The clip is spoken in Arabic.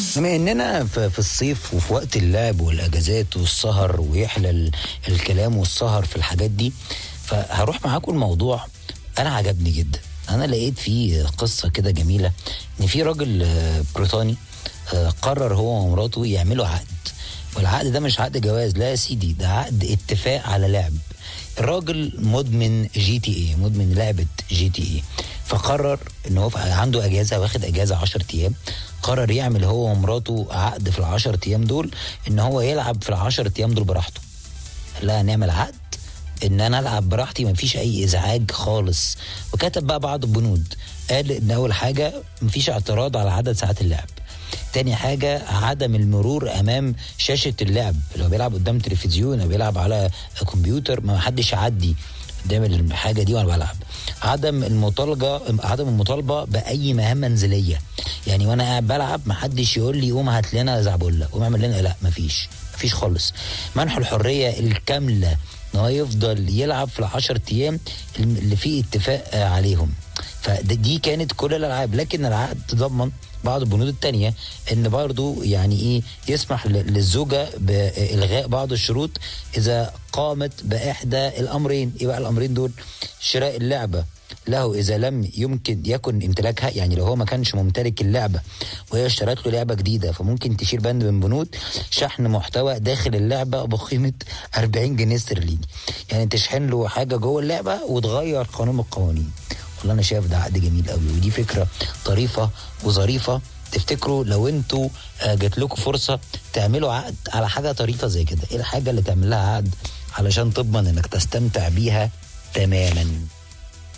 بما اننا في الصيف وفي وقت اللعب والاجازات والسهر ويحلى الكلام والسهر في الحاجات دي، فهروح معاكم الموضوع انا عجبني جدا. انا لقيت فيه قصة كده جميلة ان في راجل بريطاني قرر هو ومراته يعملوا عقد، والعقد ده مش عقد جواز، لا يا سيدي، ده عقد اتفاق على لعب. الراجل مدمن GTA، مدمن لعبة GTA، فقرر ان هو عنده اجازة، واخد اجازة 10 ايام، قرر يعمل هو ومراته عقد في ال10 ايام دول ان هو يلعب في ال10 ايام دول براحته. لا، نعمل عقد ان انا العب براحتي، مفيش اي ازعاج خالص. وكتب بقى بعض البنود، قال ان اول حاجة مفيش اعتراض على عدد ساعات اللعب، تاني حاجة عدم المرور أمام شاشة اللعب، لو بيلعب قدام تلفزيون أو بيلعب على كمبيوتر ما حدش يعدي قدام الحاجة دي وأنا بلعب. عدم المطالبة بأي مهام منزلية، يعني وأنا قاعد بلعب ما حدش يقول لي قوم هات لنا زعبولة، قوم اعمل لنا، لا، مفيش خالص. منح الحرية الكاملة إن هو يفضل يلعب في ال10 أيام اللي فيه اتفاق عليهم. فدي كانت كل الألعاب، لكن العقد تضمن بعض البنود التانية ان برضو يعني ايه يسمح للزوجة بإلغاء بعض الشروط اذا قامت باحدى الامرين. ايه بقى الامرين دول؟ شراء اللعبة له اذا لم يكن امتلاكها، يعني لو هو ما كانش ممتلك اللعبة وهي اشترت له لعبة جديدة فممكن تشيل بند من بنود شحن محتوى داخل اللعبة بقيمة 40 جنيه استرليني، يعني تشحن له حاجة جوه اللعبة وتغير قانون من القوانين. والله انا شايف ده عقد جميل قوي، ودي فكرة طريفة وظريفة. تفتكروا لو انتوا جات لكم فرصة تعملوا عقد على حاجة طريفة زي كده، ايه الحاجة اللي تعمل لها عقد علشان تضمن انك تستمتع بيها تماما؟